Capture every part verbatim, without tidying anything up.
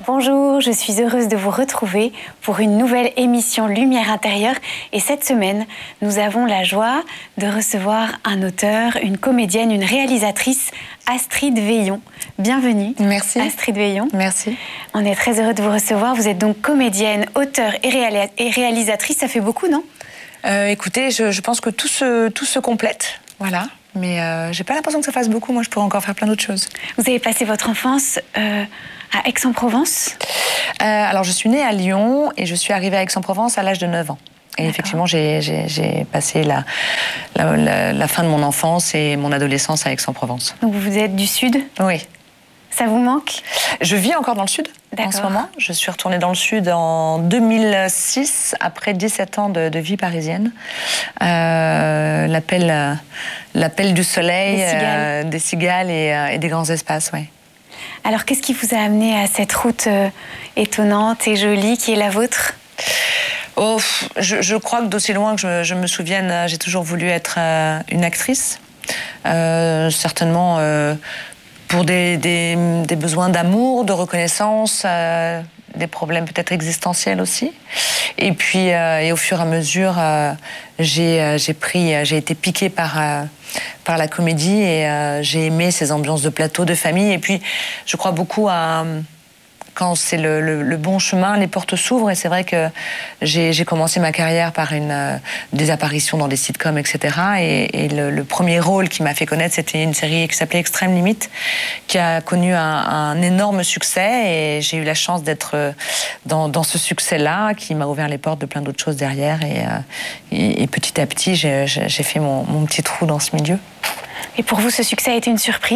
Bonjour, je suis heureuse de vous retrouver pour une nouvelle émission Lumière intérieure. Et cette semaine, nous avons la joie de recevoir un auteur, une comédienne, une réalisatrice, Astrid Veillon. Bienvenue. Merci. Astrid Veillon. Merci. On est très heureux de vous recevoir. Vous êtes donc comédienne, auteure et, réalis- et réalisatrice. Ça fait beaucoup, non ? euh, Écoutez, je, je pense que tout se, tout se complète. Voilà. Mais euh, j'ai pas l'impression que ça fasse beaucoup. Moi, je pourrais encore faire plein d'autres choses. Vous avez passé votre enfance euh, à Aix-en-Provence ? euh, Alors, je suis née à Lyon et je suis arrivée à Aix-en-Provence à l'âge de neuf ans. Et D'accord. effectivement, j'ai, j'ai, j'ai passé la, la, la, la fin de mon enfance et mon adolescence à Aix-en-Provence. Donc, vous êtes du Sud ? Oui. Ça vous manque ? Je vis encore dans le Sud D'accord. en ce moment. Je suis retournée dans le Sud en deux mille six, après dix-sept ans de, de vie parisienne. Euh, l'appel, l'appel du soleil, des cigales, euh, des cigales et, euh, et des grands espaces, oui. Alors, qu'est-ce qui vous a amené à cette route euh, étonnante et jolie qui est la vôtre ? Oh, je, je crois que d'aussi loin que je, je me souvienne, j'ai toujours voulu être euh, une actrice. Euh, certainement... Euh, pour des, des, des besoins d'amour, de reconnaissance, euh, des problèmes peut-être existentiels aussi. Et puis, euh, et au fur et à mesure, euh, j'ai, euh, j'ai pris, euh, j'ai été piquée par, euh, par la comédie et euh, j'ai aimé ces ambiances de plateau, de famille. Et puis, je crois beaucoup à... Quand c'est le, le, le bon chemin, les portes s'ouvrent. Et c'est vrai que j'ai, j'ai commencé ma carrière par une, euh, des apparitions dans des sitcoms, et cetera. Et, et le, le premier rôle qui m'a fait connaître, c'était une série qui s'appelait Extrême Limite, qui a connu un, un énorme succès. Et j'ai eu la chance d'être dans, dans ce succès-là, qui m'a ouvert les portes de plein d'autres choses derrière. Et, euh, et, et petit à petit, j'ai, j'ai fait mon, mon petit trou dans ce milieu. Et pour vous, ce succès a été une surprise ?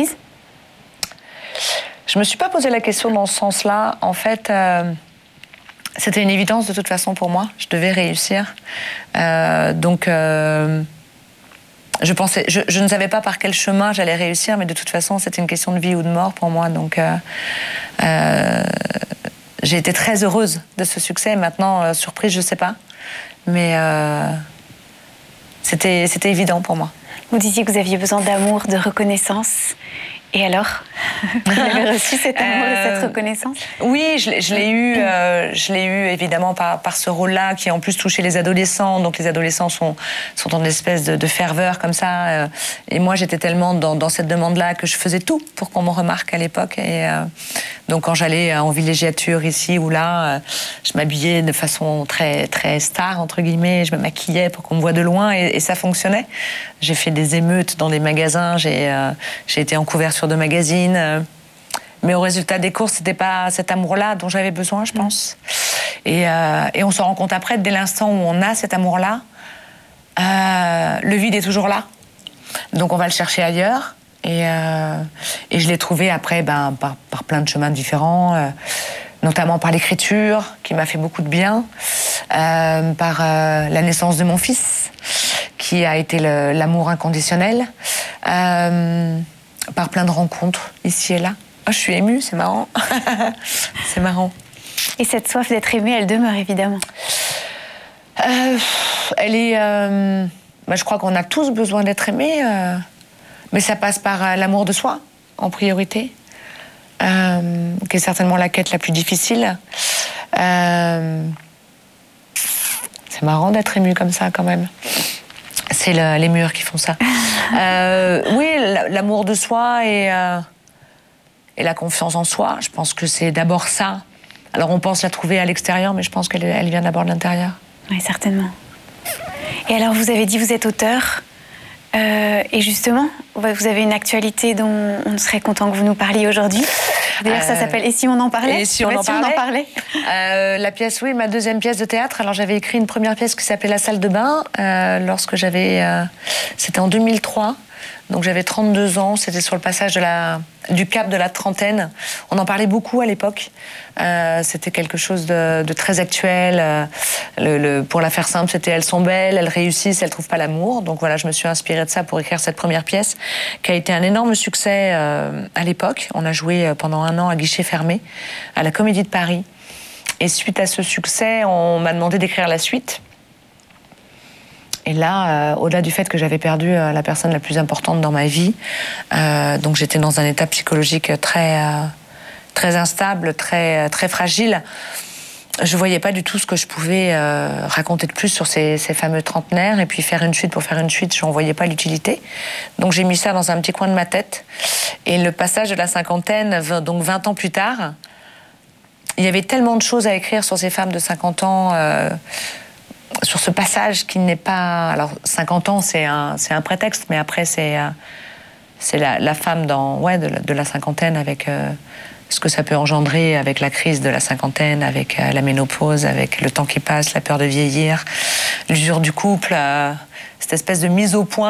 Je me suis pas posé la question dans ce sens-là. En fait, euh, c'était une évidence de toute façon pour moi. Je devais réussir. Euh, donc, euh, je pensais, je, je ne savais pas par quel chemin j'allais réussir, mais de toute façon, c'était une question de vie ou de mort pour moi. Donc, euh, euh, j'ai été très heureuse de ce succès. Maintenant, euh, surprise, je sais pas, mais euh, c'était, c'était évident pour moi. Vous disiez que vous aviez besoin d'amour, de reconnaissance. Et alors, vous avez reçu cet amour euh, et cette reconnaissance ? Oui, je, je l'ai eu, euh, je l'ai eu évidemment par, par ce rôle-là qui en plus touchait les adolescents. Donc les adolescents sont, sont en espèce de, de ferveur comme ça. Euh, et moi, j'étais tellement dans, dans cette demande-là que je faisais tout pour qu'on me remarque à l'époque. Et euh, donc quand j'allais en villégiature ici ou là, euh, je m'habillais de façon très, très star, entre guillemets. Je me maquillais pour qu'on me voie de loin et, et ça fonctionnait. J'ai fait des émeutes dans des magasins, j'ai, euh, j'ai été en couverture de magazines. Euh, mais au résultat des courses, c'était pas cet amour-là dont j'avais besoin, je pense. Et, euh, et on se rend compte après, dès l'instant où on a cet amour-là, euh, le vide est toujours là. Donc on va le chercher ailleurs. Et, euh, et je l'ai trouvé après ben, par, par plein de chemins différents, euh, notamment par l'écriture, qui m'a fait beaucoup de bien, euh, par euh, la naissance de mon fils, qui a été le, l'amour inconditionnel, euh, par plein de rencontres, ici et là. Oh, je suis émue, c'est marrant. C'est marrant. Et cette soif d'être aimée, elle demeure évidemment. Euh, elle est... Euh, bah, je crois qu'on a tous besoin d'être aimés, euh, mais ça passe par euh, l'amour de soi, en priorité, euh, qui est certainement la quête la plus difficile. Euh, c'est marrant d'être émue comme ça, quand même. C'est le, les murs qui font ça. euh, oui, l'amour de soi et, euh, et la confiance en soi, je pense que c'est d'abord ça. Alors on pense la trouver à l'extérieur, mais je pense qu'elle elle vient d'abord de l'intérieur. Oui, certainement. Et alors, vous avez dit vous êtes auteur. Euh, et justement, vous avez une actualité dont on serait content que vous nous parliez aujourd'hui. D'ailleurs, euh, ça s'appelle « Et si on en parlait ?» Et si on, ouais, en, si parlait. on en parlait euh, La pièce, oui, ma deuxième pièce de théâtre. Alors, j'avais écrit une première pièce qui s'appelait « La salle de bain euh, » lorsque j'avais... Euh, c'était en deux mille trois. Donc, j'avais trente-deux ans. C'était sur le passage de la, du cap de la trentaine. On en parlait beaucoup à l'époque. Euh, c'était quelque chose de, de très actuel. Euh, le, le, pour la faire simple, c'était « Elles sont belles, elles réussissent, elles trouvent pas l'amour ». Donc, voilà, je me suis inspirée de ça pour écrire cette première pièce qui a été un énorme succès euh, à l'époque. On a joué pendant un an à guichet fermé à la Comédie de Paris. Et suite à ce succès, on m'a demandé d'écrire la suite. Et là, euh, au-delà du fait que j'avais perdu euh, la personne la plus importante dans ma vie, euh, donc j'étais dans un état psychologique très, euh, très instable, très, très fragile. Je voyais pas du tout ce que je pouvais euh, raconter de plus sur ces, ces fameux trentenaires, et puis faire une suite pour faire une suite, je n'en voyais pas l'utilité. Donc j'ai mis ça dans un petit coin de ma tête. Et le passage de la cinquantaine, donc vingt ans plus tard, il y avait tellement de choses à écrire sur ces femmes de cinquante ans, euh, sur ce passage qui n'est pas... Alors cinquante ans, c'est un, c'est un prétexte, mais après c'est, euh, c'est la, la femme dans, ouais, de, la, de la cinquantaine avec... Euh, ce que ça peut engendrer avec la crise de la cinquantaine, avec euh, la ménopause, avec le temps qui passe, la peur de vieillir, l'usure du couple, euh, cette espèce de mise au point